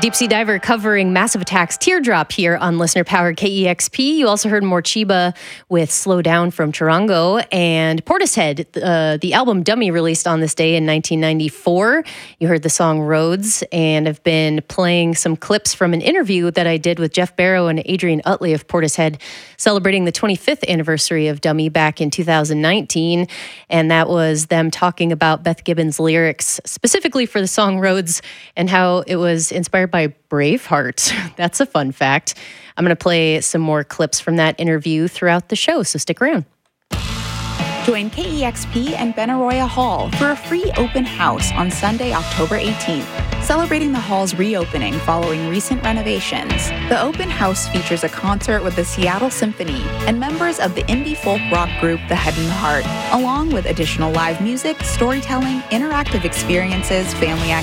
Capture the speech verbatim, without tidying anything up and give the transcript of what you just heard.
Deep Sea Diver covering Massive Attack's Teardrop here on Listener Powered K E X P. You also heard Morcheeba with Slow Down from Tarango, and Portishead, uh, the album Dummy, released on this day in nineteen ninety-four. You heard the song Roads, and I've been playing some clips from an interview that I did with Jeff Barrow and Adrian Utley of Portishead, celebrating the twenty-fifth anniversary of Dummy back in two thousand nineteen. And that was them talking about Beth Gibbons' lyrics, specifically for the song Roads, and how it was inspired by Braveheart. That's a fun fact. I'm going to play some more clips from that interview throughout the show, so stick around. Join K E X P and Benaroya Hall for a free open house on Sunday, October eighteenth, celebrating the hall's reopening following recent renovations. The open house features a concert with the Seattle Symphony and members of the indie folk rock group The Head and Heart, along with additional live music, storytelling, interactive experiences, family activities,